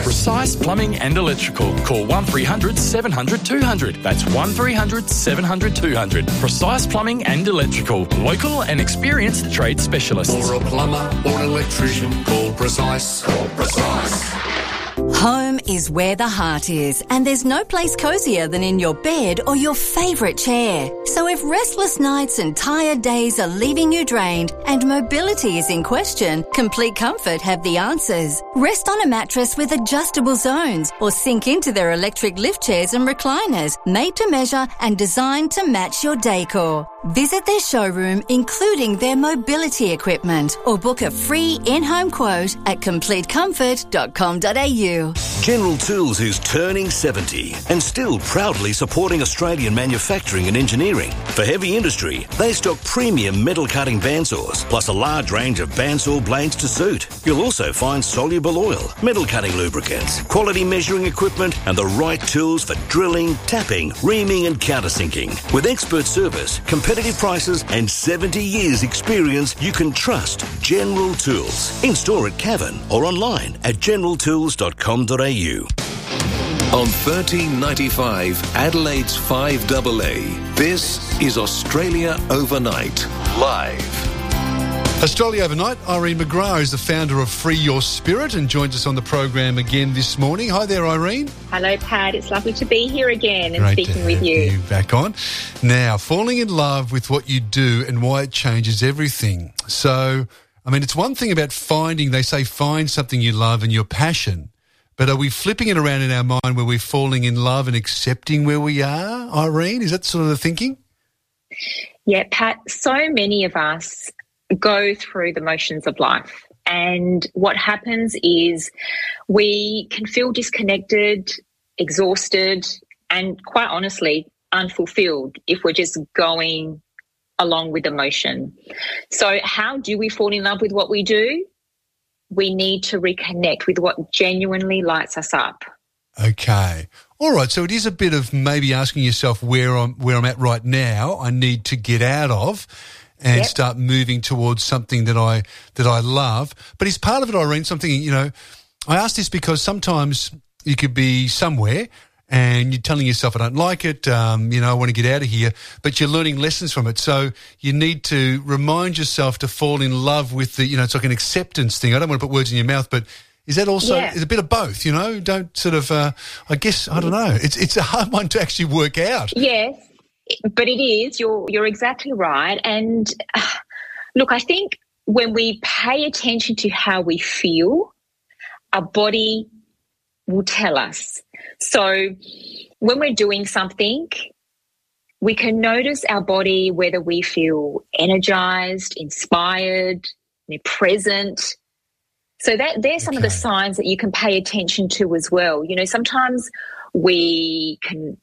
Precise Plumbing and Electrical. Call 1300 700 200. That's 1300 700 200. Precise Plumbing and Electrical. Local and experienced trade specialists. For a plumber or an electrician, call Precise. Call Precise. Home is where the heart is, and there's no place cosier than in your bed or your favourite chair. So if restless nights and tired days are leaving you drained and mobility is in question, Complete Comfort have the answers. Rest on a mattress with adjustable zones or sink into their electric lift chairs and recliners, made to measure and designed to match your decor. Visit their showroom, including their mobility equipment, or book a free in-home quote at completecomfort.com.au. General Tools is turning 70 and still proudly supporting Australian manufacturing and engineering. For heavy industry, they stock premium metal cutting bandsaws, plus a large range of bandsaw blades to suit. You'll also find soluble oil, metal cutting lubricants, quality measuring equipment, and the right tools for drilling, tapping, reaming and countersinking. With expert service, competitive prices and 70 years experience, you can trust General Tools. In store at Cavan or online at generaltools.com.au. On 1395 Adelaide's 5AA, this is Australia Overnight, live. Australia Overnight, Irene McGrath is the founder of Free Your Spirit and joins us on the program again this morning. Hi there, Irene. Hello, Pat. It's lovely to be here again and Great speaking with you. Back on. Now, falling in love with what you do and why it changes everything. So, I mean, it's one thing about they say find something you love and your passion. But are we flipping it around in our mind where we're falling in love and accepting where we are, Irene? Is that sort of the thinking? Yeah, Pat, so many of us go through the motions of life. And what happens is we can feel disconnected, exhausted, and quite honestly, unfulfilled if we're just going along with the motion. So how do we fall in love with what we do? We need to reconnect with what genuinely lights us up. Okay. All right. So it is a bit of maybe asking yourself where I'm at right now, I need to get out of and start moving towards something that I love. But is part of it, Irene, something, I ask this because sometimes you could be somewhere and you're telling yourself, I don't like it, I want to get out of here, but you're learning lessons from it. So you need to remind yourself to fall in love with it's like an acceptance thing. I don't want to put words in your mouth, but is that also is a bit of both, Don't sort of, I guess, I don't know. It's a hard one to actually work out. Yes, but it is. You're exactly right. And look, I think when we pay attention to how we feel, our body will tell us. So when we're doing something, we can notice our body, whether we feel energized, inspired, present. So there's some of the signs that you can pay attention to as well. Sometimes we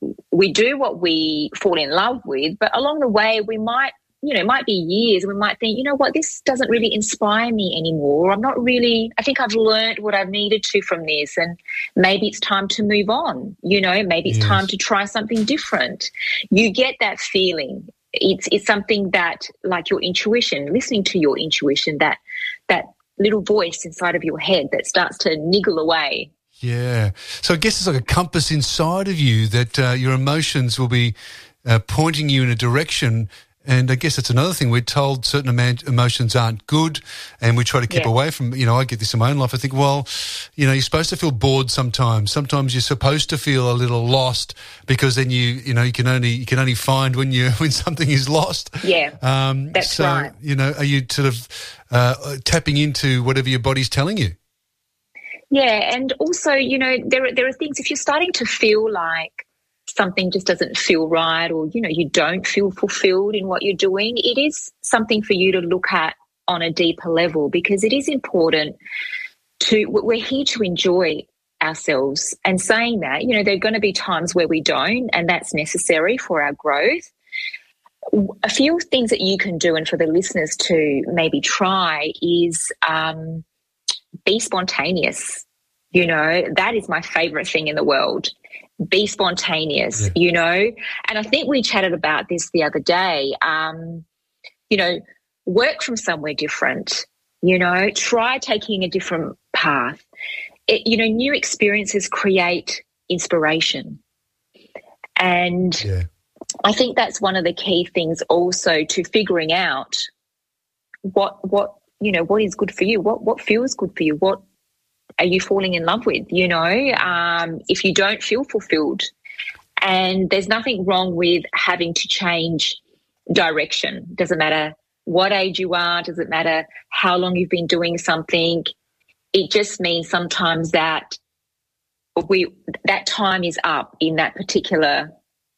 do what we fall in love with, but along the way we might be years and we might think, this doesn't really inspire me anymore. I think I've learned what I've needed to from this, and maybe it's time to move on. Maybe it's time to try something different. You get that feeling. It's something that, like your intuition, listening to your intuition, that little voice inside of your head that starts to niggle away. Yeah. So I guess it's like a compass inside of you that your emotions will be pointing you in a direction. And I guess that's another thing. We're told certain emotions aren't good and we try to keep away from, I get this in my own life. I think, you're supposed to feel bored sometimes. Sometimes you're supposed to feel a little lost because then you can only find when something is lost. Yeah, that's right. Are you sort of tapping into whatever your body's telling you? Yeah, and also, there are things, if you're starting to feel like something just doesn't feel right or, you don't feel fulfilled in what you're doing, it is something for you to look at on a deeper level, because it is important we're here to enjoy ourselves. And saying that, there are going to be times where we don't, and that's necessary for our growth. A few things that you can do, and for the listeners to maybe try, is be spontaneous. That is my favorite thing in the world. Be spontaneous, And I think we chatted about this the other day. Work from somewhere different, try taking a different path. new experiences create inspiration. And I think that's one of the key things also to figuring out what is good for you, what feels good for you, what are you falling in love with, if you don't feel fulfilled. And there's nothing wrong with having to change direction. Doesn't matter what age you are, doesn't matter how long you've been doing something. It just means sometimes that that time is up in that particular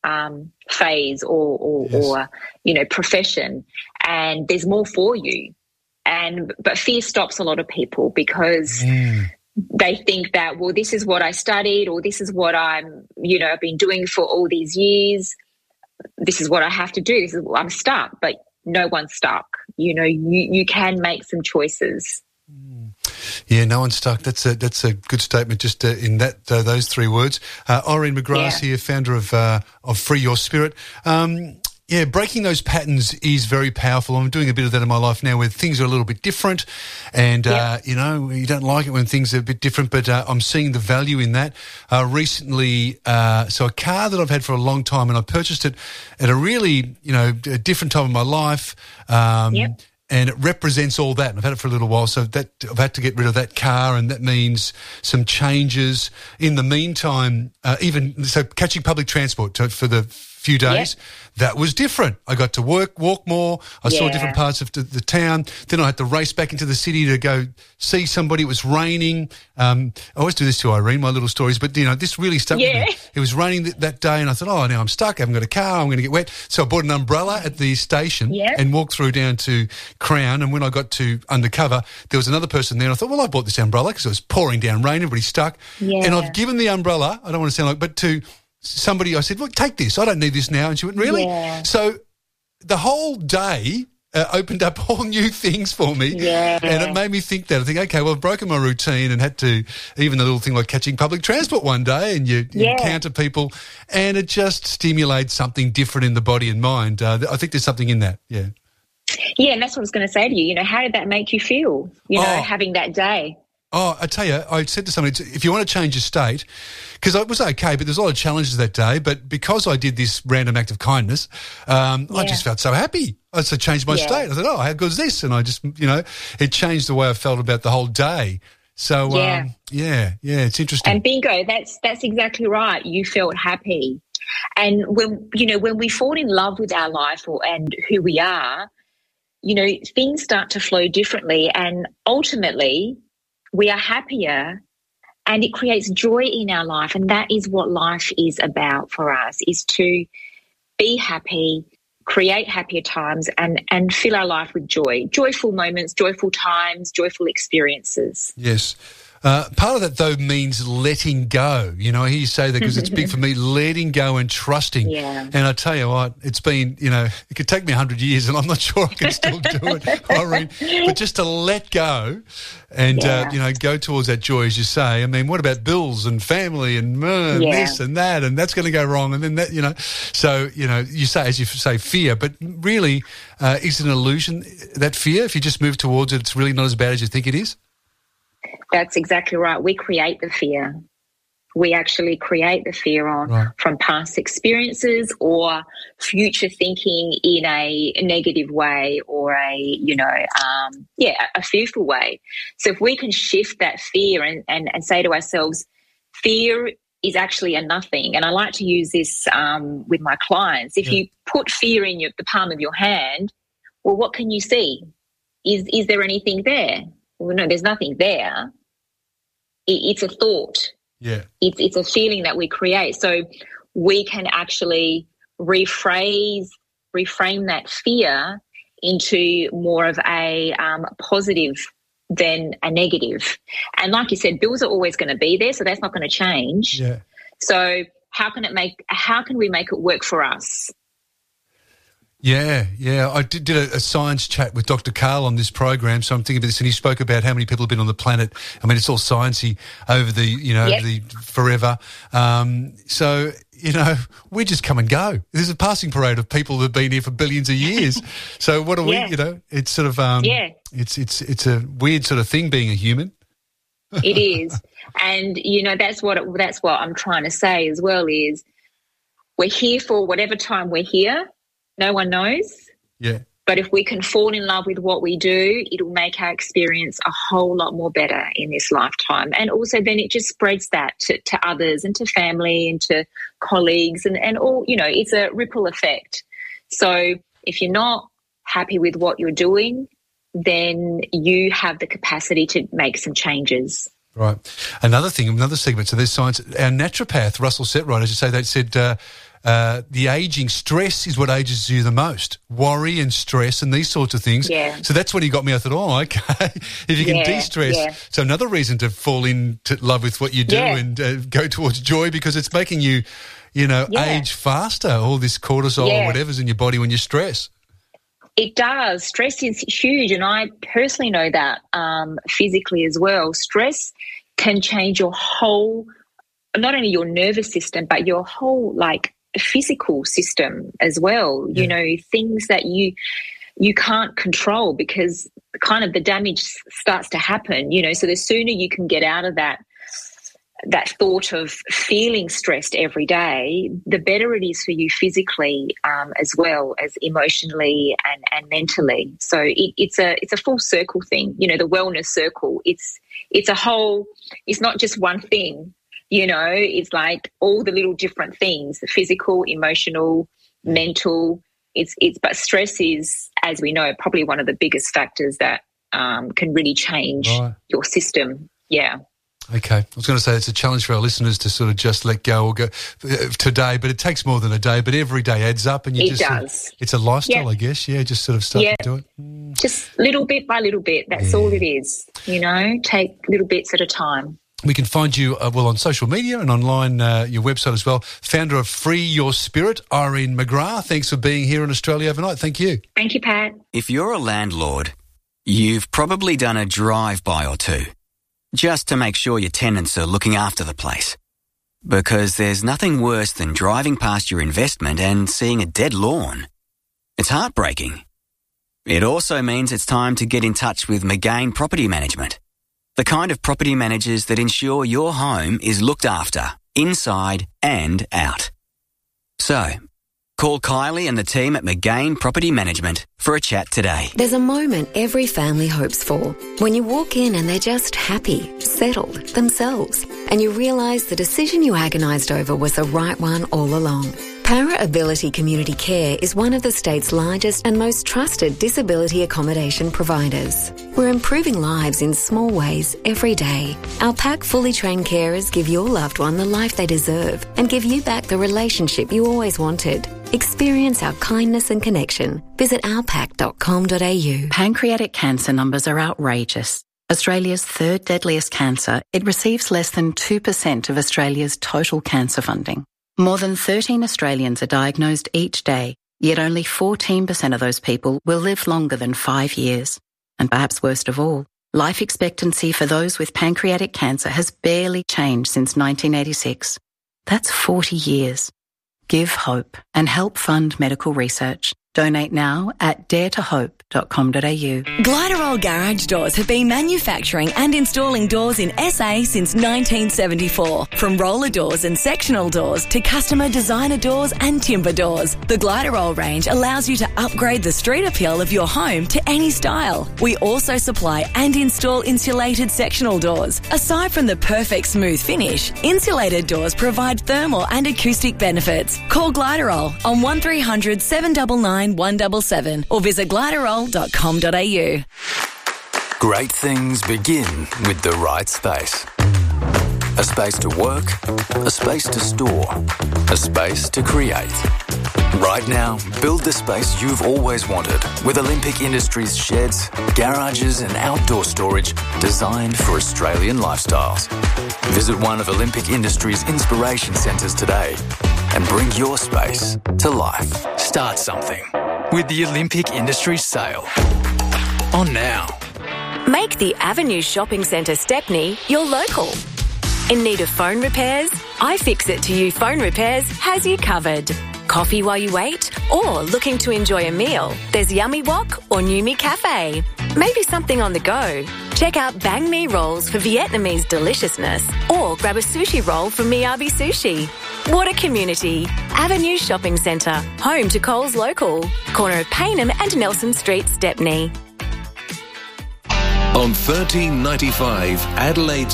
phase or profession, and there's more for you. But fear stops a lot of people because they think that, well, this is what I studied, or this is what I've been doing for all these years. This is what I have to do. I'm stuck, but no one's stuck. You can make some choices. Yeah, no one's stuck. That's a good statement. Just in that those three words. Irene McGrath here, founder of Free Your Spirit. Breaking those patterns is very powerful. I'm doing a bit of that in my life now, where things are a little bit different, and you don't like it when things are a bit different. But I'm seeing the value in that. Recently, so a car that I've had for a long time, and I purchased it at a really a different time of my life. And it represents all that. And I've had it for a little while, so that I've had to get rid of that car, and that means some changes. In the meantime, catching public transport for the few days, that was different. I got to walk more. I saw different parts of the town. Then I had to race back into the city to go see somebody. It was raining. I always do this to Irene, my little stories, but, this really stuck with me. It was raining that day, and I thought, now I'm stuck. I haven't got a car. I'm going to get wet. So I bought an umbrella at the station and walked through down to Crown, and when I got to Undercover, there was another person there, and I thought, well, I bought this umbrella because it was pouring down rain. Everybody's stuck. Yeah. And I've given the umbrella, I don't want to sound like, but to somebody, I said, well, take this. I don't need this now. And she went, really? Yeah. So the whole day opened up all new things for me. Yeah. And it made me think that. I think, okay, well, I've broken my routine and had to, even a little thing like catching public transport one day, and you encounter people, and it just stimulates something different in the body and mind. I think there's something in that, Yeah, and that's what I was going to say to you. How did that make you feel, having that day? Oh, I tell you, I said to somebody, if you want to change your state, because it was okay, but there's a lot of challenges that day, but because I did this random act of kindness, I just felt so happy. I just changed my state. I thought, how good is this? And I just, it changed the way I felt about the whole day. So, it's interesting. And bingo, that's exactly right. You felt happy. And when we fall in love with our life and who we are, things start to flow differently, and ultimately we are happier, and it creates joy in our life. And that is what life is about for us, is to be happy, create happier times, and fill our life with joy, joyful moments, joyful times, joyful experiences. Yes. Part of that, though, means letting go. I hear you say that because it's big for me, letting go and trusting. Yeah. And I tell you what, it's been, it could take me 100 years and I'm not sure I can still do it, Irene. But just to let go and, go towards that joy, as you say. I mean, what about bills and family and this and that's going to go wrong, and then that, So, you say, as you say, fear, but really is it an illusion, that fear? If you just move towards it, it's really not as bad as you think it is? That's exactly right. We create the fear. We actually create the fear from past experiences or future thinking in a negative way or a fearful way. So if we can shift that fear and say to ourselves, fear is actually a nothing. And I like to use this with my clients. If you put fear in the palm of your hand, well, what can you see? Is there anything there? Well, no, there's nothing there. It's a thought. Yeah. It's a feeling that we create. So we can actually reframe that fear into more of a positive than a negative. And like you said, bills are always going to be there, so that's not going to change. Yeah. So how can we make it work for us? Yeah. I did a science chat with Dr. Karl on this program, so I'm thinking about this, and he spoke about how many people have been on the planet. I mean, it's all sciencey over the forever. So, we just come and go. There's a passing parade of people that have been here for billions of years. So what are we, it's sort of, it's a weird sort of thing being a human. It is. And, you know, that's what I'm trying to say as well is we're here for whatever time we're here. No one knows. Yeah. But if we can fall in love with what we do, it'll make our experience a whole lot more better in this lifetime. And also then it just spreads that to others and to family and to colleagues and all, you know, it's a ripple effect. So if you're not happy with what you're doing, then you have the capacity to make some changes. Right. Another segment to this science, our naturopath, Russell Setright, as you say, they said the ageing stress is what ages you the most. Worry and stress and these sorts of things. Yeah. So that's when he got me. I thought, okay, if you can de-stress. Yeah. So another reason to fall into love with what you do and go towards joy because it's making you, age faster, all this cortisol or whatever's in your body when you stress. It does. Stress is huge, and I personally know that physically as well. Stress can change your whole, not only your nervous system, but your whole, physical system as well. Yeah. You know, things that you can't control because kind of the damage starts to happen, you know. So the sooner you can get out of that thought of feeling stressed every day, the better it is for you physically as well as emotionally and mentally. So it's a full circle thing, you know, the wellness circle. It's a whole, it's not just one thing, you know, it's like all the little different things, the physical, emotional, mental. But stress is, as we know, probably one of the biggest factors that can really change your system. Yeah. Okay. I was going to say it's a challenge for our listeners to sort of just let go or go today, but it takes more than a day, but every day adds up and it's a lifestyle, I guess. Yeah, just sort of start to do it. Just little bit by little bit. That's all it is, you know, take little bits at a time. We can find you, on social media and online, your website as well. Founder of Free Your Spirit, Irene McGrath. Thanks for being here in Australia overnight. Thank you. Thank you, Pat. If you're a landlord, you've probably done a drive-by or two, just to make sure your tenants are looking after the place. Because there's nothing worse than driving past your investment and seeing a dead lawn. It's heartbreaking. It also means it's time to get in touch with McGain Property Management, the kind of property managers that ensure your home is looked after, inside and out. So, call Kylie and the team at McGain Property Management for a chat today. There's a moment every family hopes for. When you walk in and they're just happy, settled, themselves, and you realise the decision you agonised over was the right one all along. Para Ability Community Care is one of the state's largest and most trusted disability accommodation providers. We're improving lives in small ways every day. Our PAC fully trained carers give your loved one the life they deserve and give you back the relationship you always wanted. Experience our kindness and connection. Visit ourpac.com.au. Pancreatic cancer numbers are outrageous. Australia's third deadliest cancer, it receives less than 2% of Australia's total cancer funding. More than 13 Australians are diagnosed each day, yet only 14% of those people will live longer than 5 years. And perhaps worst of all, life expectancy for those with pancreatic cancer has barely changed since 1986. That's 40 years. Give hope and help fund medical research. Donate now at daretohope.com.au. Gliderol Garage Doors have been manufacturing and installing doors in SA since 1974. From roller doors and sectional doors to customer designer doors and timber doors, the Gliderol range allows you to upgrade the street appeal of your home to any style. We also supply and install insulated sectional doors. Aside from the perfect smooth finish, insulated doors provide thermal and acoustic benefits. Call Gliderol on 1300 799 177 or visit gliderol.com.au. Great things begin with the right space. A space to work, a space to store, a space to create. Right now, build the space you've always wanted with Olympic Industries sheds, garages and outdoor storage designed for Australian lifestyles. Visit one of Olympic Industries' inspiration centres today and bring your space to life. Start something with the Olympic Industries sale. On now. Make the Avenue Shopping Centre Stepney your local. In need of phone repairs? iFixit to You Phone Repairs has you covered. Coffee while you wait? Or looking to enjoy a meal? There's Yummy Wok or Numi Cafe. Maybe something on the go. Check out Bang Mi rolls for Vietnamese deliciousness or grab a sushi roll from Miyabi Sushi. Water Community, Avenue Shopping Centre, home to Coles Local, corner of Payneham and Nelson Street, Stepney. On 1395 Adelaide's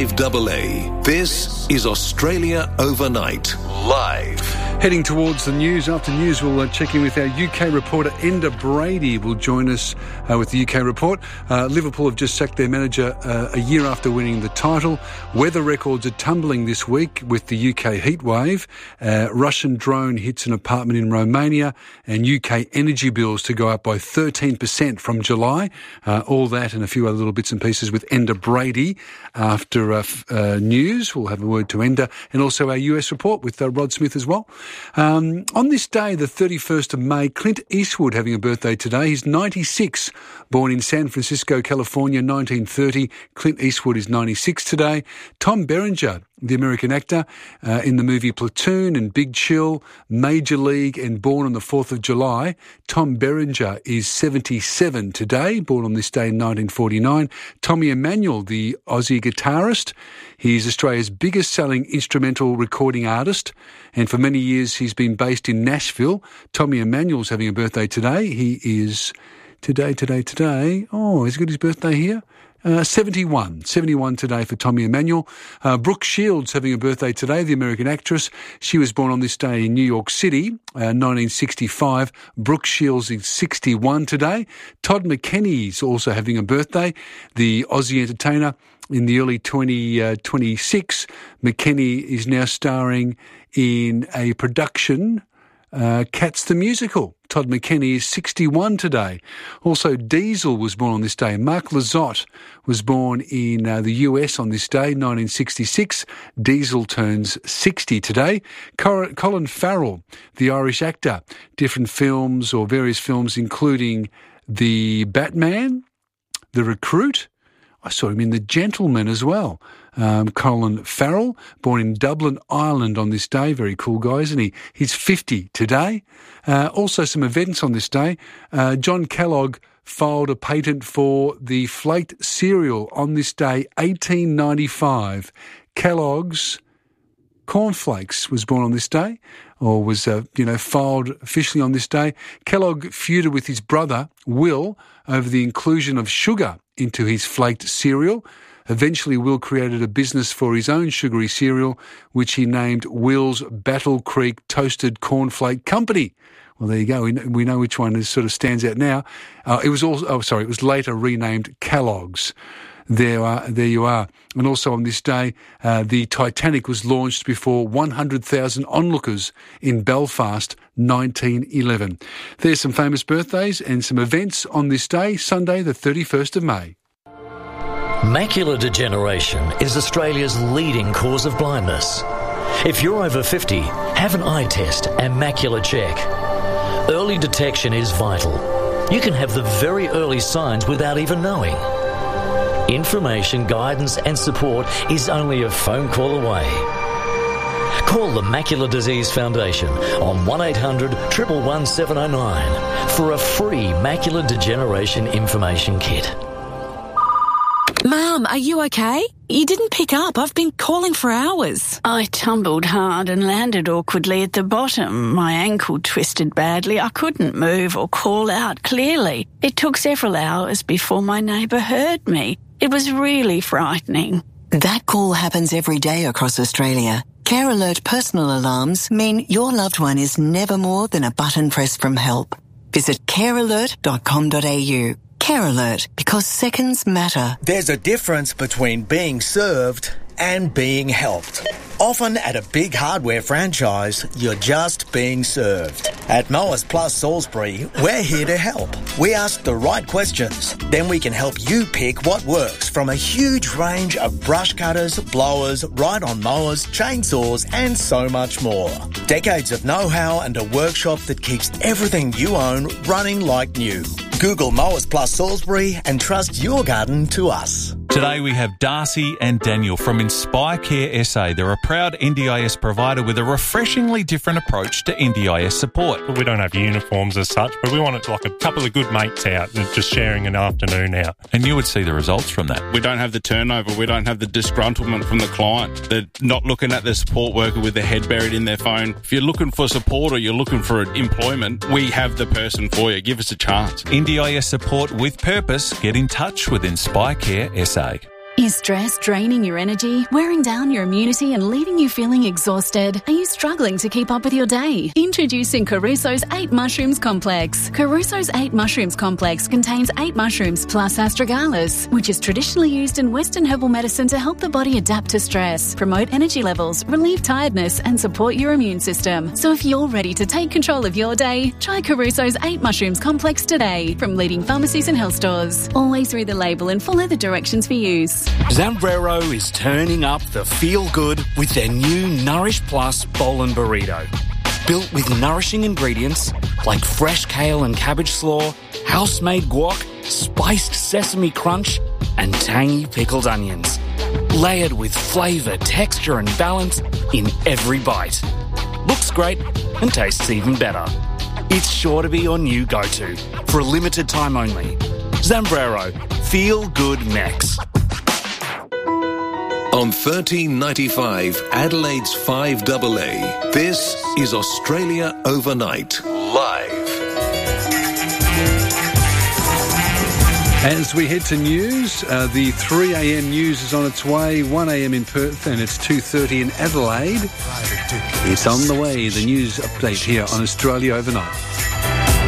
5AA, this is Australia Overnight, live. Heading towards the news. After news, we'll check in with our UK reporter, Enda Brady, will join us with the UK report. Liverpool have just sacked their manager a year after winning the title. Weather records are tumbling this week with the UK heatwave. Russian drone hits an apartment in Romania, and UK energy bills to go up by 13% from July. All that and a few other little bits and pieces with Enda Brady after news. We'll have a word to Enda, and also our US report with Rod Smith as well. On this day, the 31st of May, Clint Eastwood having a birthday today. He's 96, born in San Francisco, California, 1930. Clint Eastwood is 96 today. Tom Berenger, the American actor, in the movie Platoon and Big Chill, Major League and Born on the 4th of July. Tom Berenger is 77 today, born on this day in 1949. Tommy Emmanuel, the Aussie guitarist. He's Australia's biggest selling instrumental recording artist, and for many years he's been based in Nashville. Tommy Emmanuel's having a birthday today. He is today. Oh, he's got his birthday here. 71 today for Tommy Emmanuel. Brooke Shields having a birthday today, the American actress. She was born on this day in New York City, 1965. Brooke Shields is 61 today. Todd McKenney is also having a birthday, the Aussie entertainer. In the early 2026, McKenney is now starring in a production, Cats the Musical. Todd McKenney is 61 today. Also, Diesel was born on this day. Mark Lizotte was born in the US on this day, 1966. Diesel turns 60 today. Colin Farrell, the Irish actor, different films or various films including The Batman, The Recruit. I saw him in The Gentleman as well. Colin Farrell, born in Dublin, Ireland on this day. Very cool guy, isn't he? He's 50 today. Also some events on this day. John Kellogg filed a patent for the flaked cereal on this day, 1895. Kellogg's Cornflakes was born on this day, or was, filed officially on this day. Kellogg feuded with his brother, Will, over the inclusion of sugar into his flaked cereal. Eventually, Will created a business for his own sugary cereal, which he named Will's Battle Creek Toasted Cornflake Company. Well, there you go. We know which one sort of stands out now. It was later renamed Kellogg's. There you are. And also on this day, the Titanic was launched before 100,000 onlookers in Belfast, 1911. There's some famous birthdays and some events on this day, Sunday, the 31st of May. Macular degeneration is Australia's leading cause of blindness. If you're over 50, have an eye test and macular check. Early detection is vital. You can have the very early signs without even knowing. Information, guidance and support is only a phone call away. Call the Macular Disease Foundation on 1800 111 709 for a free macular degeneration information kit. Mum, are you okay? You didn't pick up. I've been calling for hours. I tumbled hard and landed awkwardly at the bottom. My ankle twisted badly. I couldn't move or call out clearly. It took several hours before my neighbour heard me. It was really frightening. That call happens every day across Australia. Care Alert personal alarms mean your loved one is never more than a button press from help. Visit carealert.com.au. Care Alert, because seconds matter. There's a difference between being served and being helped. Often at a big hardware franchise, you're just being served. At Mowers Plus Salisbury, we're here to help. We ask the right questions, then we can help you pick what works from a huge range of brush cutters, blowers, ride-on mowers, chainsaws and so much more. Decades of know-how and a workshop that keeps everything you own running like new. Google Mowers Plus Salisbury and trust your garden to us. Today we have Darcy and Daniel from Inspire Care SA. They're a proud NDIS provider with a refreshingly different approach to NDIS support. We don't have uniforms as such, but we want it like a couple of good mates out and just sharing an afternoon out. And you would see the results from that. We don't have the turnover. We don't have the disgruntlement from the client. They're not looking at the support worker with their head buried in their phone. If you're looking for support or you're looking for employment, we have the person for you. Give us a chance. NDIS support with purpose. Get in touch with Inspire Care SA. Is stress draining your energy, wearing down your immunity and leaving you feeling exhausted? Are you struggling to keep up with your day? Introducing Caruso's 8 Mushrooms Complex. Caruso's 8 Mushrooms Complex contains 8 mushrooms plus astragalus, which is traditionally used in Western herbal medicine to help the body adapt to stress, promote energy levels, relieve tiredness and support your immune system. So if you're ready to take control of your day, try Caruso's 8 Mushrooms Complex today from leading pharmacies and health stores. Always read the label and follow the directions for use. Zambrero is turning up the feel-good with their new Nourish Plus Bowl and Burrito. Built with nourishing ingredients like fresh kale and cabbage slaw, house-made guac, spiced sesame crunch, and tangy pickled onions. Layered with flavour, texture and balance in every bite. Looks great and tastes even better. It's sure to be your new go-to for a limited time only. Zambrero, feel good next. On 1395 Adelaide's 5AA, this is Australia Overnight, live. As we head to news, the 3 a.m. news is on its way, 1 a.m. in Perth, and it's 2:30 in Adelaide. It's on the way, the news update here on Australia Overnight.